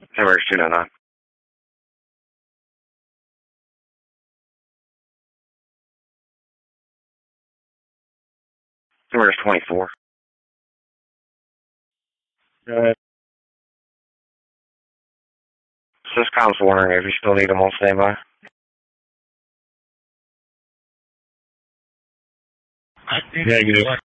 Number 299. Number 24. Go ahead. Syscom's wondering if you still need them on standby. Negative.